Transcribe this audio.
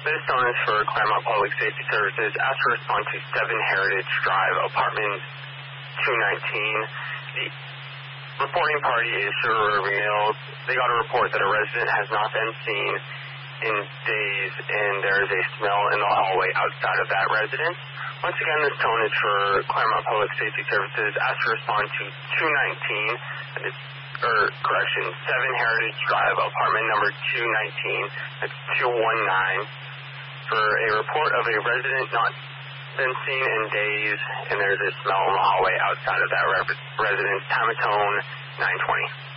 This tone is for Claremont Public Safety Services. Asked to respond to 7 Heritage Drive, apartment 219. The reporting party is Sugar River Mills. They got a report that a resident has not been seen in days, and there is a smell in the hallway outside of that residence. Once again, this tone is for Claremont Public Safety Services. Asked to respond to 219, 7 Heritage Drive, apartment number 219, that's 219, for a report of a resident not been seen in days, and there's a smell in the hallway outside of that residence. Time of tone 920.